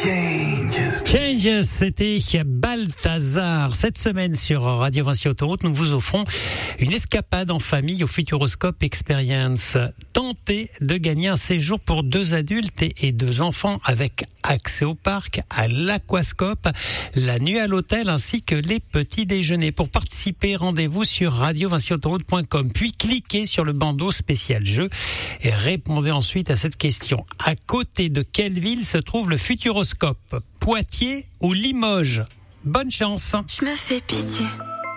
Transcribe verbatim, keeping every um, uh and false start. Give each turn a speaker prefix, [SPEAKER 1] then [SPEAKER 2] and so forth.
[SPEAKER 1] Changes, c'était Balthazar. Cette semaine sur Radio Vinci Autoroute, nous vous offrons une escapade en famille au Futuroscope Experience. Tentez de gagner un séjour pour deux adultes et deux enfants avec accès au parc, à l'aquascope, la nuit à l'hôtel ainsi que les petits déjeuners. Pour participer, rendez-vous sur radio vinci autoroute point com, puis cliquez sur le bandeau spécial jeu et répondez ensuite à cette question. À côté de quelle ville se trouve le Futuroscope ? Poitiers ou Limoges ? Bonne chance.
[SPEAKER 2] Je me fais pitié.